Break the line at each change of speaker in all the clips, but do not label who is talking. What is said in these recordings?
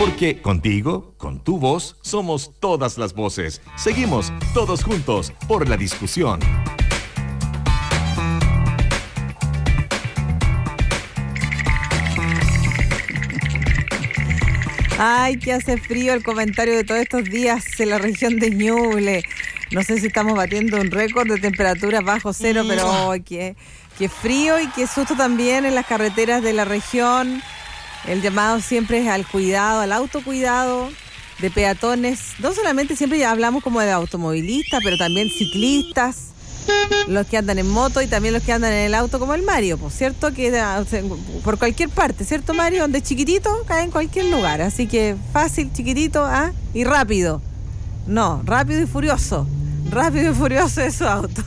Porque contigo, con tu voz, somos todas las voces. Seguimos todos juntos por la discusión.
Ay, que hace frío el comentario de todos estos días en la región de Ñuble. No sé si estamos batiendo un récord de temperaturas bajo cero, pero oh, qué frío y qué susto también en las carreteras de la región. El llamado siempre es al cuidado, al autocuidado de peatones. No solamente siempre ya hablamos como de automovilistas, pero también ciclistas, los que andan en moto y también los que andan en el auto como el Mario, pues, ¿cierto? Que por cualquier parte, ¿cierto, Mario? Donde es chiquitito, cae en cualquier lugar. Así que fácil, chiquitito, y rápido. No, rápido y furioso. Rápido y furioso es su auto.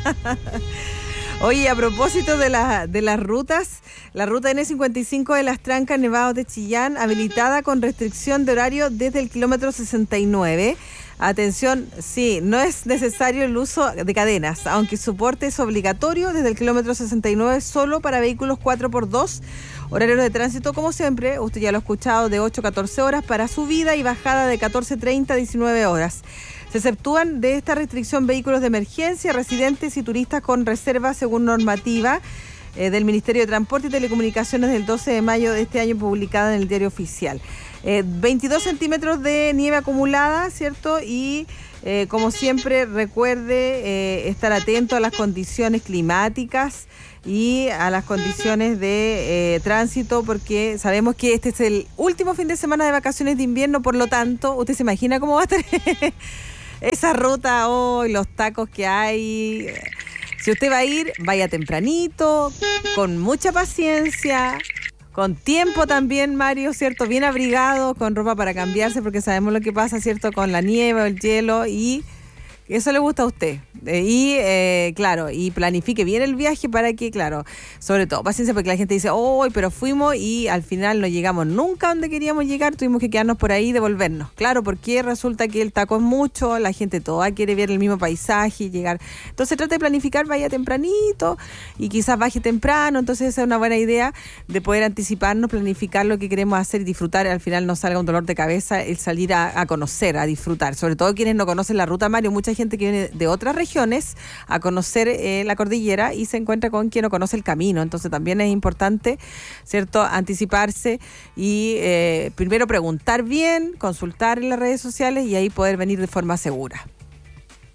Oye, a propósito de las rutas, la ruta N55 de Las Trancas, Nevados de Chillán, habilitada con restricción de horario desde el kilómetro 69. Atención, sí, no es necesario el uso de cadenas, aunque su porte es obligatorio desde el kilómetro 69 solo para vehículos 4x2. Horarios de tránsito, como siempre, usted ya lo ha escuchado, de 8 a 14 horas para subida y bajada de 14:30 a 19 horas. Se exceptúan de esta restricción vehículos de emergencia, residentes y turistas con reserva según normativa del Ministerio de Transporte y Telecomunicaciones del 12 de mayo de este año, publicada en el Diario Oficial. 22 centímetros de nieve acumulada, ¿cierto? Y como siempre, recuerde estar atento a las condiciones climáticas y a las condiciones de tránsito, porque sabemos que este es el último fin de semana de vacaciones de invierno, por lo tanto, ¿usted se imagina cómo va a estar esa ruta hoy, los tacos que hay? Si usted va a ir, vaya tempranito, con mucha paciencia, con tiempo también, Mario, ¿cierto? Bien abrigado, con ropa para cambiarse, porque sabemos lo que pasa, ¿cierto? Con la nieve o el hielo, y eso le gusta a usted. Claro, y planifique bien el viaje para que, claro, sobre todo, paciencia, porque la gente dice, pero fuimos y al final no llegamos nunca donde queríamos llegar, tuvimos que quedarnos por ahí y devolvernos. Claro, porque resulta que el taco es mucho, la gente toda quiere ver el mismo paisaje y llegar. Entonces trate de planificar, vaya tempranito y quizás baje temprano. Entonces esa es una buena idea de poder anticiparnos, planificar lo que queremos hacer y disfrutar. Al final no salga un dolor de cabeza el salir a conocer, a disfrutar. Sobre todo quienes no conocen la ruta, Mario, mucha gente que viene de otras regiones a conocer la cordillera y se encuentra con quien no conoce el camino. Entonces también es importante, ¿cierto?, anticiparse y primero preguntar bien, consultar en las redes sociales y ahí poder venir de forma segura.